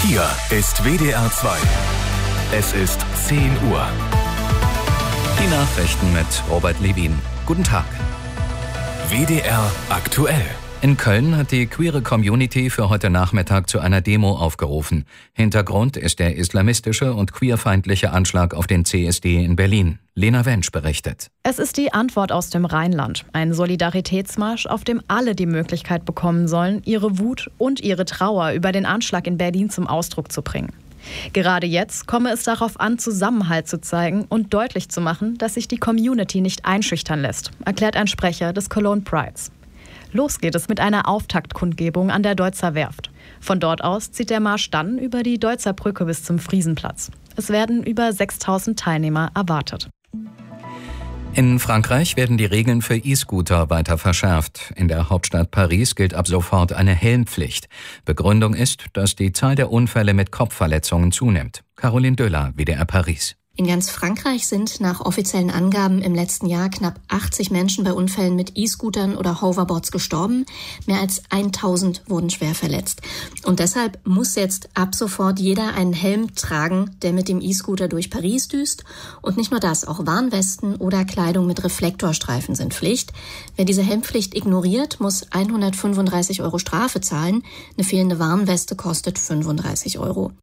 Hier ist WDR 2. Es ist 10 Uhr. Die Nachrichten mit Robert Levin. Guten Tag. WDR aktuell. In Köln hat die queere Community für heute Nachmittag zu einer Demo aufgerufen. Hintergrund ist der islamistische und queerfeindliche Anschlag auf den CSD in Berlin. Lena Wensch berichtet. Es ist die Antwort aus dem Rheinland. Ein Solidaritätsmarsch, auf dem alle die Möglichkeit bekommen sollen, ihre Wut und ihre Trauer über den Anschlag in Berlin zum Ausdruck zu bringen. Gerade jetzt komme es darauf an, Zusammenhalt zu zeigen und deutlich zu machen, dass sich die Community nicht einschüchtern lässt, erklärt ein Sprecher des Cologne Prides. Los geht es mit einer Auftaktkundgebung an der Deutzer Werft. Von dort aus zieht der Marsch dann über die Deutzer Brücke bis zum Friesenplatz. Es werden über 6.000 Teilnehmer erwartet. In Frankreich werden die Regeln für E-Scooter weiter verschärft. In der Hauptstadt Paris gilt ab sofort eine Helmpflicht. Begründung ist, dass die Zahl der Unfälle mit Kopfverletzungen zunimmt. Caroline Döller, WDR Paris. In ganz Frankreich sind nach offiziellen Angaben im letzten Jahr knapp 80 Menschen bei Unfällen mit E-Scootern oder Hoverboards gestorben. Mehr als 1000 wurden schwer verletzt. Und deshalb muss jetzt ab sofort jeder einen Helm tragen, der mit dem E-Scooter durch Paris düst. Und nicht nur das, auch Warnwesten oder Kleidung mit Reflektorstreifen sind Pflicht. Wer diese Helmpflicht ignoriert, muss 135 € Strafe zahlen. Eine fehlende Warnweste kostet 35 €.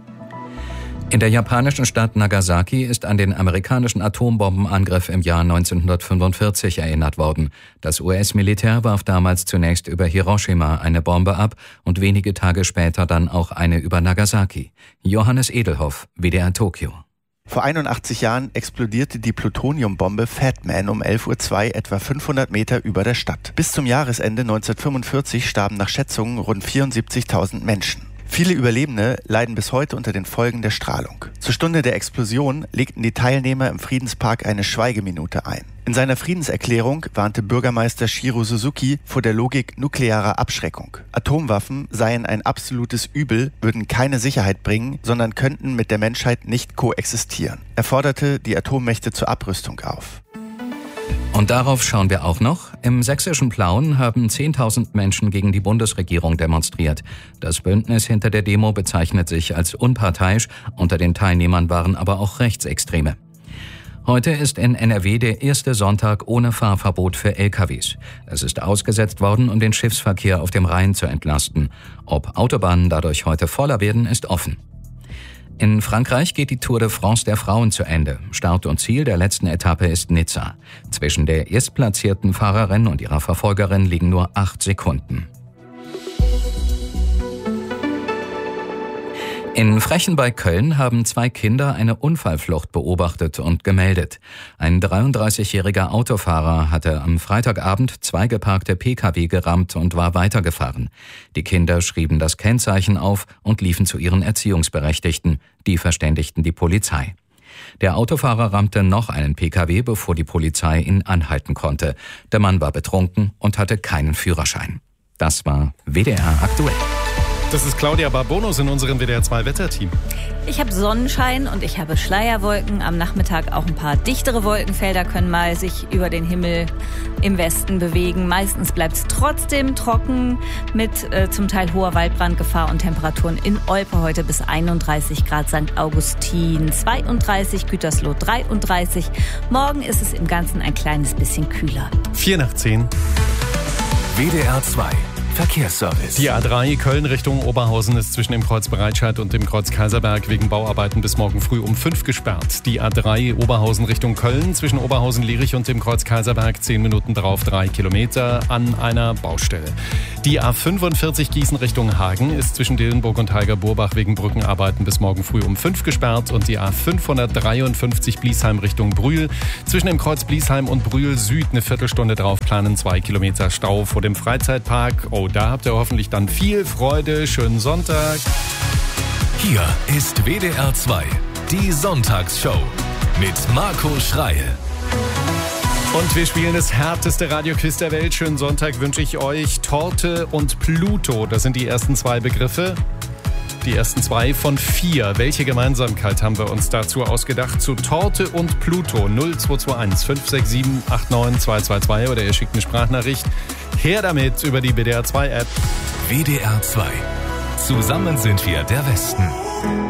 In der japanischen Stadt Nagasaki ist an den amerikanischen Atombombenangriff im Jahr 1945 erinnert worden. Das US-Militär warf damals zunächst über Hiroshima eine Bombe ab und wenige Tage später dann auch eine über Nagasaki. Johannes Edelhoff, WDR Tokio. Vor 81 Jahren explodierte die Plutoniumbombe Fat Man um 11:02 Uhr etwa 500 Meter über der Stadt. Bis zum Jahresende 1945 starben nach Schätzungen rund 74.000 Menschen. Viele Überlebende leiden bis heute unter den Folgen der Strahlung. Zur Stunde der Explosion legten die Teilnehmer im Friedenspark eine Schweigeminute ein. In seiner Friedenserklärung warnte Bürgermeister Shiro Suzuki vor der Logik nuklearer Abschreckung. Atomwaffen seien ein absolutes Übel, würden keine Sicherheit bringen, sondern könnten mit der Menschheit nicht koexistieren. Er forderte die Atommächte zur Abrüstung auf. Und darauf schauen wir auch noch. Im sächsischen Plauen haben 10.000 Menschen gegen die Bundesregierung demonstriert. Das Bündnis hinter der Demo bezeichnet sich als unparteiisch. Unter den Teilnehmern waren aber auch Rechtsextreme. Heute ist in NRW der erste Sonntag ohne Fahrverbot für LKWs. Es ist ausgesetzt worden, um den Schiffsverkehr auf dem Rhein zu entlasten. Ob Autobahnen dadurch heute voller werden, ist offen. In Frankreich geht die Tour de France der Frauen zu Ende. Start und Ziel der letzten Etappe ist Nizza. Zwischen der erstplatzierten Fahrerin und ihrer Verfolgerin liegen nur 8 Sekunden. In Frechen bei Köln haben 2 Kinder eine Unfallflucht beobachtet und gemeldet. Ein 33-jähriger Autofahrer hatte am Freitagabend 2 geparkte Pkw gerammt und war weitergefahren. Die Kinder schrieben das Kennzeichen auf und liefen zu ihren Erziehungsberechtigten. Die verständigten die Polizei. Der Autofahrer rammte noch einen Pkw, bevor die Polizei ihn anhalten konnte. Der Mann war betrunken und hatte keinen Führerschein. Das war WDR aktuell. Das ist Claudia Barbonus in unserem WDR 2 Wetterteam. Ich habe Sonnenschein und ich habe Schleierwolken. Am Nachmittag auch ein paar dichtere Wolkenfelder können mal sich über den Himmel im Westen bewegen. Meistens bleibt es trotzdem trocken mit zum Teil hoher Waldbrandgefahr und Temperaturen in Olpe heute bis 31 Grad, St. Augustin 32, Gütersloh 33. Morgen ist es im Ganzen ein kleines bisschen kühler. 7:04. WDR 2 Verkehrsservice. Die A3 Köln Richtung Oberhausen ist zwischen dem Kreuz Breitscheid und dem Kreuz Kaiserberg wegen Bauarbeiten bis morgen früh um 5 gesperrt. Die A3 Oberhausen Richtung Köln zwischen Oberhausen-Lierich und dem Kreuz Kaiserberg 10 Minuten drauf 3 Kilometer an einer Baustelle. Die A45 Gießen Richtung Hagen ist zwischen Dillenburg und Heiger-Burbach wegen Brückenarbeiten bis morgen früh um 5 gesperrt und die A553 Bliesheim Richtung Brühl zwischen dem Kreuz Bliesheim und Brühl Süd eine Viertelstunde drauf planen 2 Kilometer Stau vor dem Freizeitpark. Oh, da habt ihr hoffentlich dann viel Freude. Schönen Sonntag. Hier ist WDR 2, die Sonntagsshow mit Marco Schreil. Und wir spielen das härteste Radioquiz der Welt. Schönen Sonntag wünsche ich euch. Torte und Pluto, das sind die ersten 2 Begriffe. Die ersten 2 von 4. Welche Gemeinsamkeit haben wir uns dazu ausgedacht? Zu Torte und Pluto 0221 567 89222 oder ihr schickt eine Sprachnachricht. Her damit über die WDR 2 App. WDR 2. Zusammen sind wir der Westen.